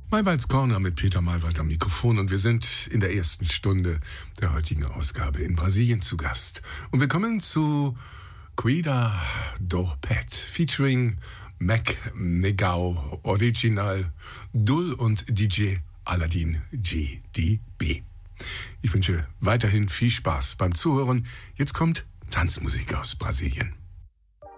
Maywalds Corner mit Peter Maywald am Mikrofon und wir sind in der ersten Stunde der heutigen Ausgabe in Brasilien zu Gast. Und wir kommen zu Cuida do Pet featuring Mac Negao Original, Dul und DJ Aladdin GDB. Ich wünsche weiterhin viel Spaß beim Zuhören. Jetzt kommt Tanzmusik aus Brasilien.